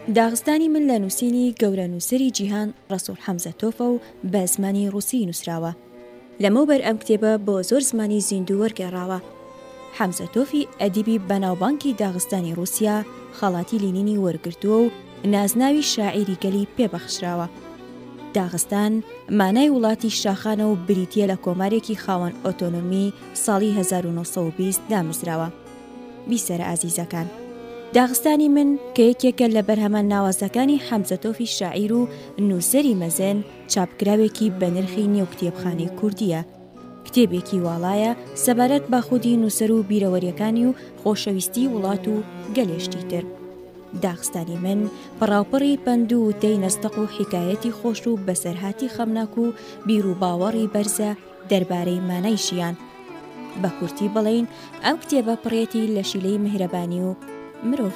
داغستانی من لە نووسینی گەورە نووسری جیهان ڕەسوول حەمزە تۆفە و بە زمانی ڕووسی نووسراوە. لەمەوبەر ئەم کتێبە بۆ زۆر زمانی زیندوو وەرگێڕاوە. حەمزە تۆفی ئەدیبی بەناوبانگی داغستانی رووسیا خەڵاتی لینینی وەرگرتووە و نازناوی شاعیری گەلی پێبەخشراوە. داغستان مانای وڵاتی شاخانە و بریتیە لە کۆمارێکی خاوەن ئۆتۆنۆمی ساڵی 1920 دامزراوە. بیسەرە ئازیزەکان، داغستانی من کە یەکێکە لە بەرهەمە ناوازەکانی حەمزە تۆفی شاعیر و نووسەری مەزن چاپکراوێکی بە نرخی نێو کتێبخانەی کوردیە. کتێبێکی واڵایە سەبارەت بە خودی نووسەر و بیرەوەریەکانی و خۆشەویستی وڵات و گەلێشتی تر. داغستانی من پڕاوپڕی پند و تەی نەستەق و حیکایەتی خۆش و بەسەرهاتی خەمناک و بیر و باوەڕی بەرزە دەربارەی مانای ژیان. بە کورتی بڵێن ئەم کتێبە پڕێتی لە شیلەی میهرەبانی و مرۆڤ